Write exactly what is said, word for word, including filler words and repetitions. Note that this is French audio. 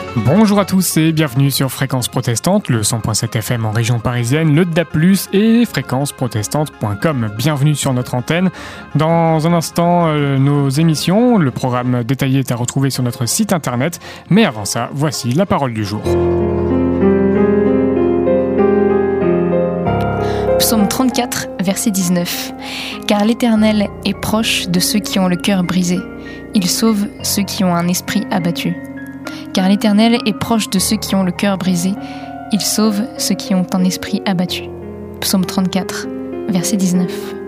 Bonjour à tous et bienvenue sur Fréquence Protestante, le cent point sept F M en région parisienne, le D A B plus, et fréquence protestante point com. Bienvenue sur notre antenne. Dans un instant, euh, nos émissions, le programme détaillé est à retrouver sur notre site internet. Mais avant ça, voici la parole du jour. Psaume trente-quatre, verset dix-neuf. Car l'Éternel est proche de ceux qui ont le cœur brisé. Il sauve ceux qui ont un esprit abattu. Car l'Éternel est proche de ceux qui ont le cœur brisé. Il sauve ceux qui ont un esprit abattu. Psaume trente-quatre, verset dix-neuf.